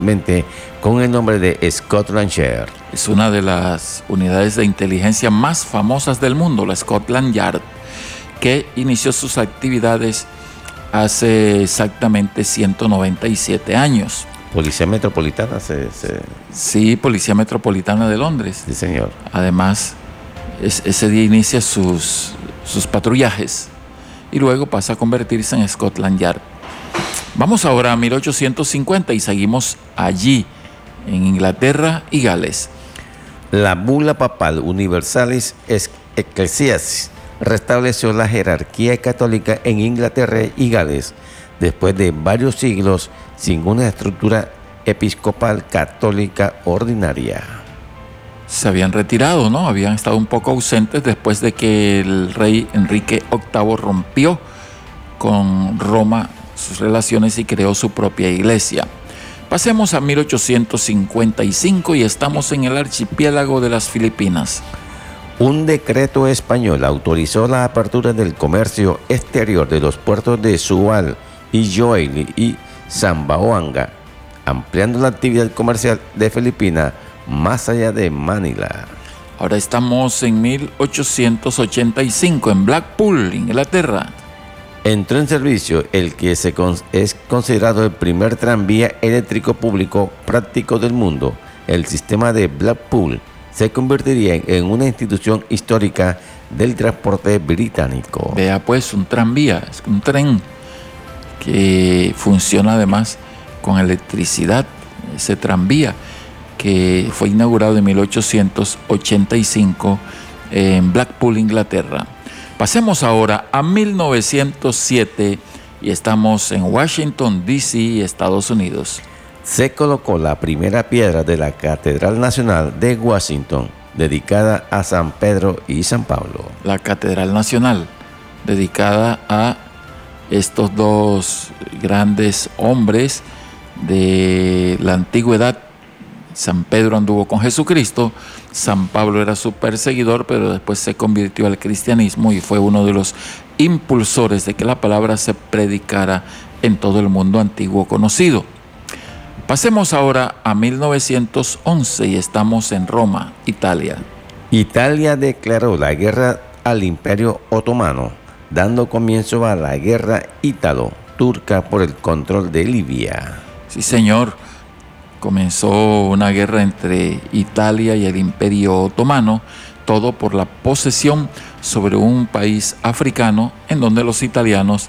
con el nombre de Scotland Yard. Es una de las unidades de inteligencia más famosas del mundo, la Scotland Yard, que inició sus actividades hace exactamente 197 años. Policía Metropolitana. Sí, Policía Metropolitana de Londres. Sí, señor. Además, ese día inicia sus patrullajes y luego pasa a convertirse en Scotland Yard. Vamos ahora a 1850 y seguimos allí, en Inglaterra y Gales. La bula papal Universalis Ecclesiastis restableció la jerarquía católica en Inglaterra y Gales después de varios siglos sin una estructura episcopal católica ordinaria. Se habían retirado, ¿no? Habían estado un poco ausentes después de que el rey Enrique VIII rompió con Roma sus relaciones y creó su propia iglesia. Pasemos a 1855 y estamos en el archipiélago de las Filipinas. Un decreto español autorizó la apertura del comercio exterior de los puertos de Sual y Joely y Zamboanga, ampliando la actividad comercial de Filipinas más allá de Manila. Ahora estamos en 1885 en Blackpool, Inglaterra. Entró en servicio el que es considerado el primer tranvía eléctrico público práctico del mundo. El sistema de Blackpool se convertiría en una institución histórica del transporte británico. Vea pues, un tranvía, es un tren que funciona además con electricidad, ese tranvía que fue inaugurado en 1885 en Blackpool, Inglaterra. Pasemos ahora a 1907 y estamos en Washington, D.C., Estados Unidos. Se colocó la primera piedra de la Catedral Nacional de Washington, dedicada a San Pedro y San Pablo. La Catedral Nacional, dedicada a estos dos grandes hombres de la antigüedad. San Pedro anduvo con Jesucristo, San Pablo era su perseguidor, pero después se convirtió al cristianismo y fue uno de los impulsores de que la palabra se predicara en todo el mundo antiguo conocido. Pasemos ahora a 1911 y estamos en Roma, Italia. Italia declaró la guerra al Imperio Otomano, dando comienzo a la guerra ítalo-turca por el control de Libia. Sí, señor. Comenzó una guerra entre Italia y el Imperio Otomano, todo por la posesión sobre un país africano en donde los italianos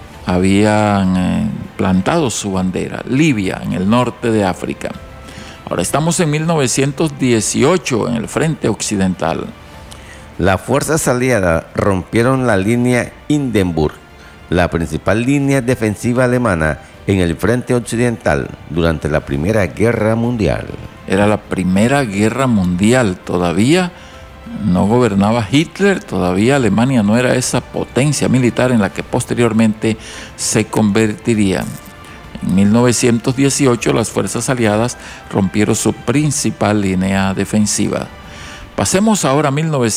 habían plantado su bandera, Libia, en el norte de África. Ahora estamos en 1918 en el frente occidental. Las fuerzas aliadas rompieron la línea Hindenburg, la principal línea defensiva alemana en el frente occidental durante la Primera Guerra Mundial. Era la Primera Guerra Mundial, todavía no gobernaba Hitler, todavía Alemania no era esa potencia militar en la que posteriormente se convertiría. En 1918 las fuerzas aliadas rompieron su principal línea defensiva. Pasemos ahora a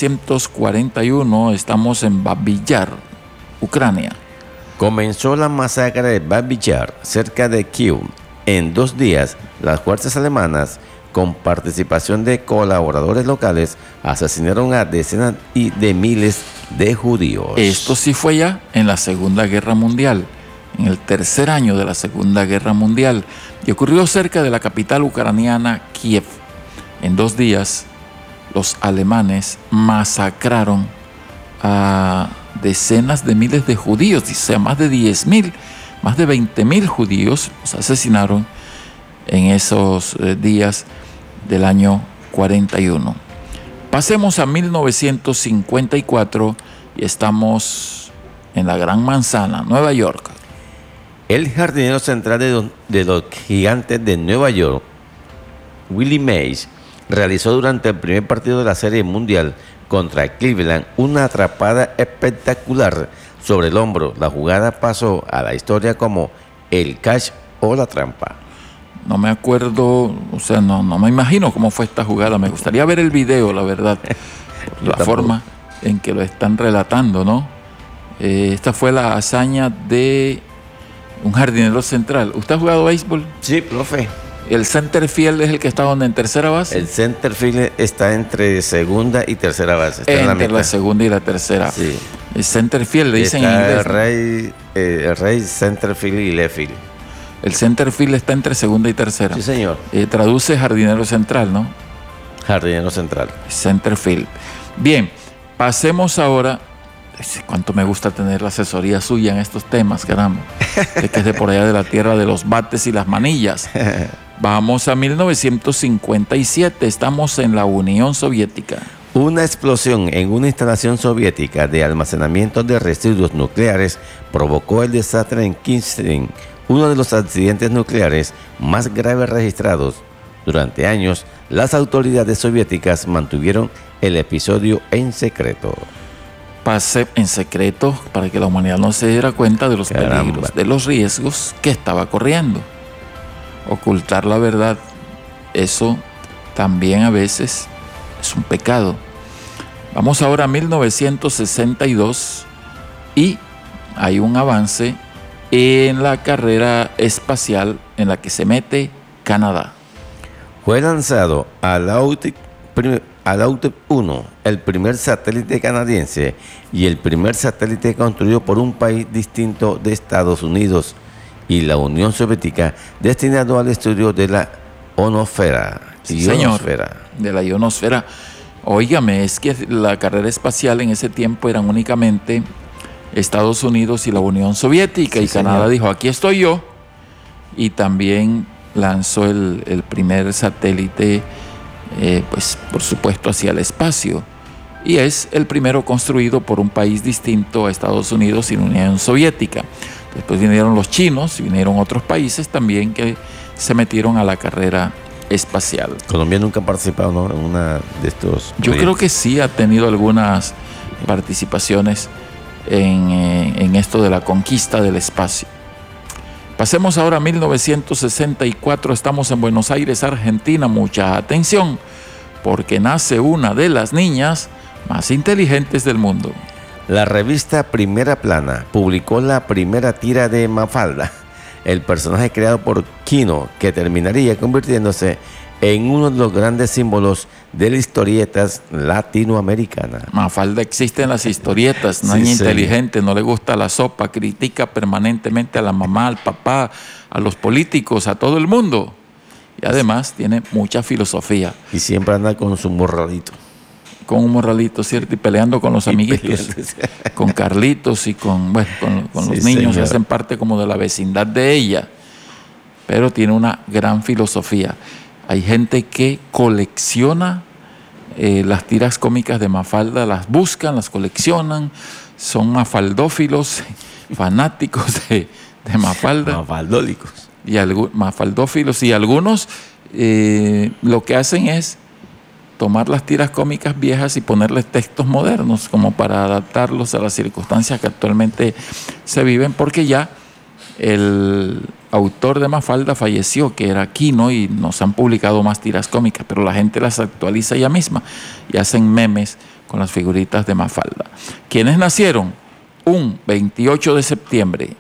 1941, estamos en Babi Yar, Ucrania. Comenzó la masacre de Babi Yar, cerca de Kiev. En 2 días, las fuerzas alemanas, con participación de colaboradores locales, asesinaron a decenas de miles de judíos. Esto sí fue ya en la Segunda Guerra Mundial, en el tercer año de la Segunda Guerra Mundial, y ocurrió cerca de la capital ucraniana, Kiev. En 2 días, los alemanes masacraron a decenas de miles de judíos, dice, más de 10.000, más de 20.000 judíos los asesinaron en esos días del año 41. Pasemos a 1954 y estamos en la Gran Manzana, Nueva York. El jardinero central de los Gigantes de Nueva York, Willie Mays, realizó durante el primer partido de la Serie Mundial contra Cleveland una atrapada espectacular sobre el hombro. La jugada pasó a la historia como el catch o la trampa. No me acuerdo, o sea, no me imagino cómo fue esta jugada. Me gustaría ver el video, la verdad, la forma en que lo están relatando, ¿no? Esta fue la hazaña de un jardinero central. ¿Usted ha jugado béisbol? Sí, profe. El center field es el que está donde en tercera base. El center field está entre segunda y tercera base. Está Entre en la segunda y la tercera. Sí. El center field le dicen en Está inglés. el rey center field y left field. El center field está entre segunda y tercera. Sí, señor. Traduce jardinero central, ¿no? Jardinero central. Center field. Bien, pasemos ahora. Cuánto me gusta tener la asesoría suya en estos temas, caramba. Es que es de por allá de la tierra de los bates y las manillas. Vamos a 1957, estamos en la Unión Soviética. Una explosión en una instalación soviética de almacenamiento de residuos nucleares provocó el desastre en Kinston, uno de los accidentes nucleares más graves registrados. Durante años, las autoridades soviéticas mantuvieron el episodio en secreto. Pase en secreto para que la humanidad no se diera cuenta de los peligros, de los riesgos que estaba corriendo. Ocultar la verdad, eso también a veces es un pecado. Vamos ahora a 1962 y hay un avance en la carrera espacial en la que se mete Canadá. Fue lanzado Alautic 1, el primer satélite canadiense y el primer satélite construido por un país distinto de Estados Unidos y la Unión Soviética, destinado al estudio de la ionosfera. Sí, señor, de la ionosfera. Óigame, es que la carrera espacial en ese tiempo eran únicamente Estados Unidos y la Unión Soviética, sí, y Canadá, señor, dijo, aquí estoy yo, y también lanzó el primer satélite, pues por supuesto hacia el espacio, y es el primero construido por un país distinto a Estados Unidos y la Unión Soviética. Después vinieron los chinos y vinieron otros países también que se metieron a la carrera espacial. Colombia nunca ha participado, ¿no?, en una de estos. Yo creo que sí ha tenido algunas participaciones en esto de la conquista del espacio. Pasemos ahora a 1964, estamos en Buenos Aires, Argentina. Mucha atención, porque nace una de las niñas más inteligentes del mundo. La revista Primera Plana publicó la primera tira de Mafalda, el personaje creado por Quino, que terminaría convirtiéndose en uno de los grandes símbolos de las historietas latinoamericanas. Mafalda existe en las historietas, no, sí, niña inteligente, no le gusta la sopa, critica permanentemente a la mamá, al papá, a los políticos, a todo el mundo. Y además tiene mucha filosofía. Y siempre anda con su morralito. Con un morralito, ¿cierto? Y peleando con los amiguitos, con Carlitos y con los niños, que hacen parte como de la vecindad de ella. Pero tiene una gran filosofía. Hay gente que colecciona las tiras cómicas de Mafalda, las buscan, las coleccionan, son mafaldófilos, fanáticos de Mafalda. Mafaldólicos. Mafaldófilos, y algunos lo que hacen es tomar las tiras cómicas viejas y ponerles textos modernos como para adaptarlos a las circunstancias que actualmente se viven, porque ya el autor de Mafalda falleció, que era Quino, y nos han publicado más tiras cómicas, pero la gente las actualiza ella misma y hacen memes con las figuritas de Mafalda. ¿Quiénes nacieron? Un 28 de septiembre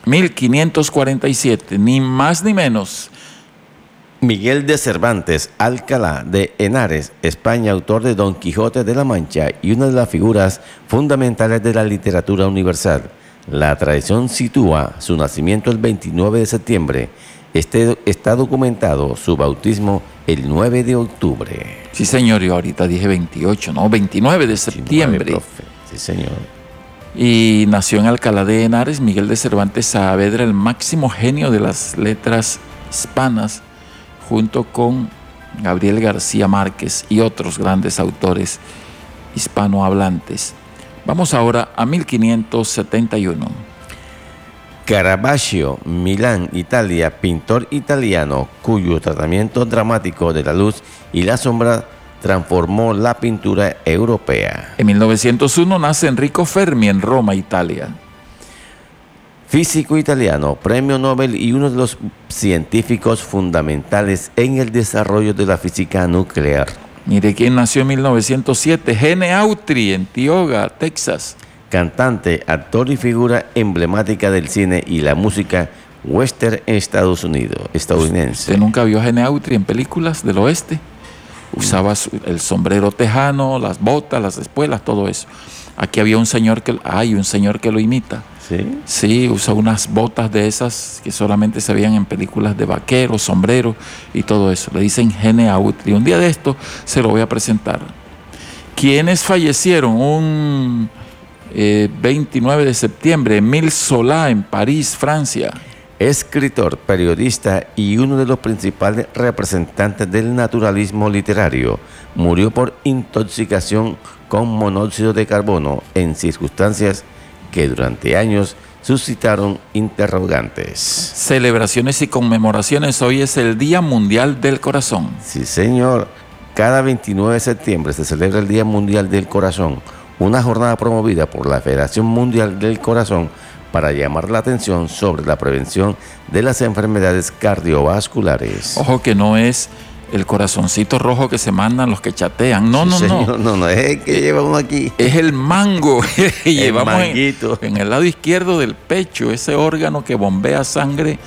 1547, ni más ni menos. Miguel de Cervantes, Alcalá de Henares, España, autor de Don Quijote de la Mancha y una de las figuras fundamentales de la literatura universal. La tradición sitúa su nacimiento el 29 de septiembre. Está documentado su bautismo el 9 de octubre. Sí, señor, yo ahorita dije 28, no, 29 de septiembre. 29, profe. Sí, señor. Y nació en Alcalá de Henares. Miguel de Cervantes Saavedra, el máximo genio de las letras hispanas, junto con Gabriel García Márquez y otros grandes autores hispanohablantes. Vamos ahora a 1571. Caravaggio, Milán, Italia, pintor italiano cuyo tratamiento dramático de la luz y la sombra transformó la pintura europea. En 1901 nace Enrico Fermi en Roma, Italia. Físico italiano, premio Nobel y uno de los científicos fundamentales en el desarrollo de la física nuclear. Mire quién nació en 1907, Gene Autry, en Tioga, Texas. Cantante, actor y figura emblemática del cine y la música western estadounidense. ¿Usted nunca vio a Gene Autry en películas del oeste? Usaba el sombrero tejano, las botas, las espuelas, todo eso. Aquí había un señor que lo imita. ¿Sí? Sí, usa unas botas de esas que solamente se veían en películas de vaqueros, sombreros y todo eso. Le dicen Gene Autry. Un día de esto se lo voy a presentar. ¿Quiénes fallecieron? Un 29 de septiembre, Émile Zola en París, Francia. Escritor, periodista y uno de los principales representantes del naturalismo literario, murió por intoxicación con monóxido de carbono en circunstancias que durante años suscitaron interrogantes. Celebraciones y conmemoraciones. Hoy es el Día Mundial del Corazón. Sí, señor. Cada 29 de septiembre se celebra el Día Mundial del Corazón, una jornada promovida por la Federación Mundial del Corazón para llamar la atención sobre la prevención de las enfermedades cardiovasculares. Ojo que no es el corazoncito rojo que se mandan los que chatean. No, Sí, no, señor, no es el que llevamos aquí. Es el mango que llevamos manguito. en el lado izquierdo del pecho, ese órgano que bombea sangre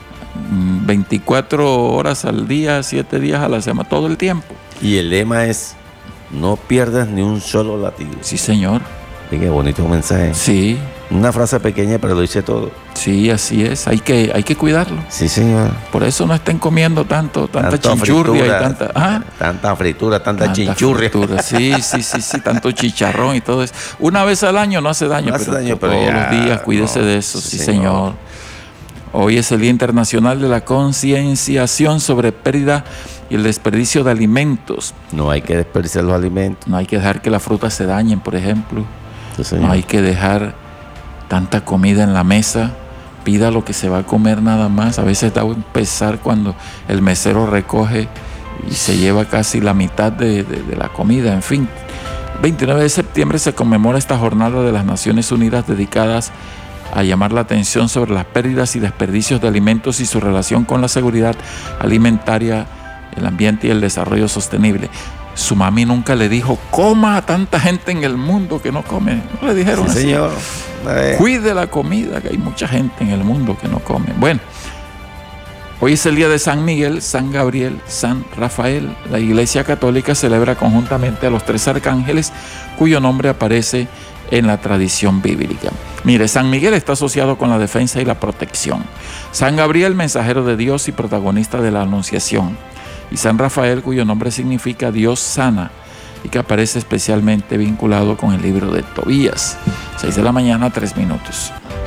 24 horas al día, 7 días a la semana, todo el tiempo. Y el lema es: no pierdas ni un solo latido. Sí, señor. Y qué bonito mensaje. Sí, Una frase pequeña, pero lo dice todo. sí, así es. Hay que cuidarlo. Sí, señor. Por eso no estén comiendo tanta Tanta chinchurria fritura, y tanta... ¿ah? Tanta fritura, tanta Tanta chinchurria. fritura. Sí, tanto chicharrón y todo eso. Una vez al año no hace daño, No hace daño, todos pero ya, los días cuídese no, de eso, sí, sí, señor. Hoy es el Día Internacional de la Concienciación sobre pérdida y el desperdicio de alimentos. No hay que desperdiciar los alimentos. No hay que dejar que las frutas se dañen, por ejemplo. Sí, señor. No hay que dejar tanta comida en la mesa. Pida lo que se va a comer nada más. A veces da un pesar cuando el mesero recoge y se lleva casi la mitad de la comida. En fin, 29 de septiembre se conmemora esta jornada de las Naciones Unidas dedicadas a llamar la atención sobre las pérdidas y desperdicios de alimentos y su relación con la seguridad alimentaria, el ambiente y el desarrollo sostenible. Su mami nunca le dijo: coma a tanta gente en el mundo que no come. No le dijeron Sí, así. señor. Cuide la comida, que hay mucha gente en el mundo que no come. Bueno, hoy es el día de San Miguel, San Gabriel, San Rafael. La Iglesia Católica celebra conjuntamente a los 3 arcángeles cuyo nombre aparece en la tradición bíblica. Mire, San Miguel está asociado con la defensa y la protección. San Gabriel, mensajero de Dios y protagonista de la Anunciación. Y San Rafael, cuyo nombre significa Dios sana y que aparece especialmente vinculado con el libro de Tobías. 6 de la mañana, 3 minutos.